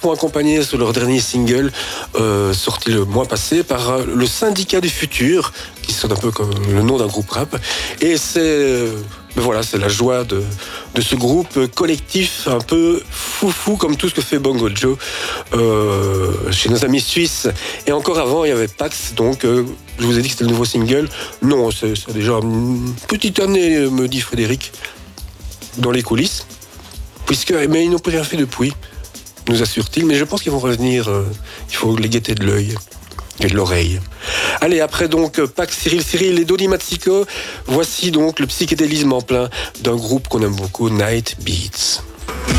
seront accompagnés sur leur dernier single, sorti le mois passé, par le Syndicat du Futur, qui sonne un peu comme le nom d'un groupe rap. Et c'est la joie de ce groupe collectif un peu foufou, comme tout ce que fait Bongo Joe chez nos amis suisses. Et encore avant, il y avait Pax, donc je vous ai dit que c'était le nouveau single. Non, c'est déjà une petite année, me dit Frédéric, dans les coulisses. Mais ils n'ont pas rien fait depuis, nous assure-t-il. Mais je pense qu'ils vont revenir, il faut les guetter de l'œil et de l'oreille. Allez, après donc Pax, Cyril et Dodi Matsiko, voici donc le psychédélisme en plein d'un groupe qu'on aime beaucoup, Night Beats.